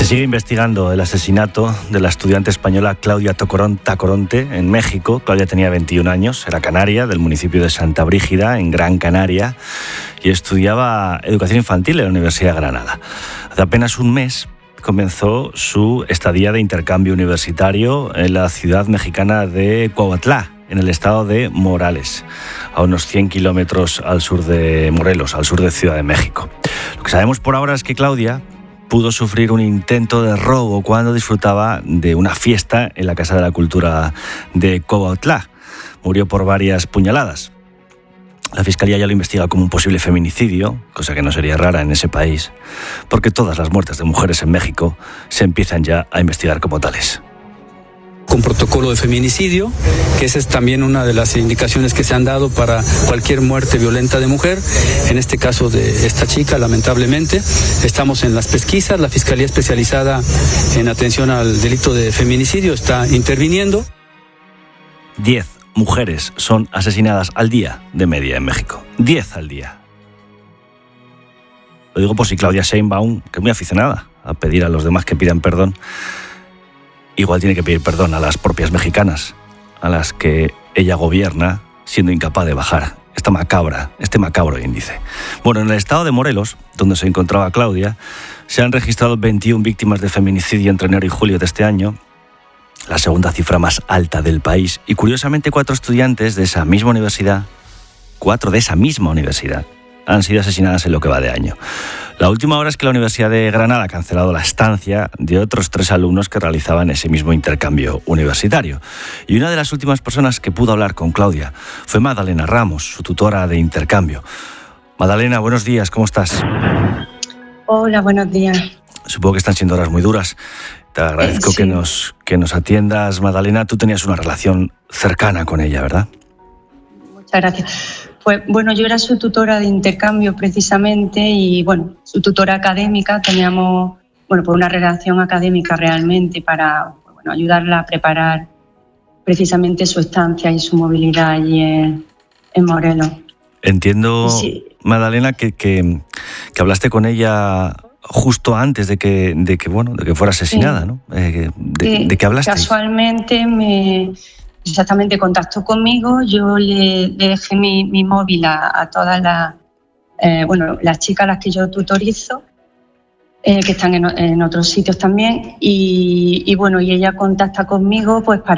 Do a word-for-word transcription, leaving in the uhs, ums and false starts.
Se sigue investigando el asesinato de la estudiante española Claudia Tocorón Tacoronte en México. Claudia tenía veintiún años, era canaria, del municipio de Santa Brígida, en Gran Canaria, y estudiaba educación infantil en la Universidad de Granada. Hace apenas un mes comenzó su estadía de intercambio universitario en la ciudad mexicana de Cuautla, en el estado de Morelos, a unos cien kilómetros al sur de Morelos, al sur de Ciudad de México. Lo que sabemos por ahora es que Claudia pudo sufrir un intento de robo cuando disfrutaba de una fiesta en la Casa de la Cultura de Cuautla. Murió por varias puñaladas. La Fiscalía ya lo investiga como un posible feminicidio, cosa que no sería rara en ese país, porque todas las muertes de mujeres en México se empiezan ya a investigar como tales. Con protocolo de feminicidio, que esa es también una de las indicaciones que se han dado para cualquier muerte violenta de mujer. En este caso de esta chica, lamentablemente, estamos en las pesquisas. La Fiscalía Especializada en Atención al Delito de Feminicidio está interviniendo. Diez mujeres son asesinadas al día de media en México. Diez al día. Lo digo por si Claudia Sheinbaum, que es muy aficionada a pedir a los demás que pidan perdón, igual tiene que pedir perdón a las propias mexicanas, a las que ella gobierna siendo incapaz de bajar esta macabra, este macabro índice. Bueno, en el estado de Morelos, donde se encontraba Claudia, se han registrado veintiuna víctimas de feminicidio entre enero y julio de este año, la segunda cifra más alta del país. Y curiosamente, cuatro estudiantes de esa misma universidad, cuatro de esa misma universidad, han sido asesinadas en lo que va de año. La última hora es que la Universidad de Granada ha cancelado la estancia de otros tres alumnos que realizaban ese mismo intercambio universitario. Y una de las últimas personas que pudo hablar con Claudia fue Magdalena Ramos, su tutora de intercambio. Magdalena, buenos días, ¿cómo estás? Hola, buenos días. Supongo que están siendo horas muy duras. Te agradezco eh, sí. que, nos, que nos atiendas, Magdalena. Tú tenías una relación cercana con ella, ¿verdad? Muchas gracias. Pues bueno, yo era su tutora de intercambio precisamente y bueno, su tutora académica. Teníamos bueno, pues una relación académica realmente para bueno, ayudarla a preparar precisamente su estancia y su movilidad allí en, en Morelos. Entiendo, sí. Magdalena, que, que, que hablaste con ella justo antes de que, de que, bueno, de que fuera asesinada, sí. ¿no? Eh, de, sí. ¿De qué hablaste? Casualmente me... Exactamente, contactó conmigo, yo le, le dejé mi, mi móvil a, a todas las, eh, bueno, las chicas a las que yo tutorizo, eh, que están en, en otros sitios también, y, y bueno, y ella contacta conmigo pues para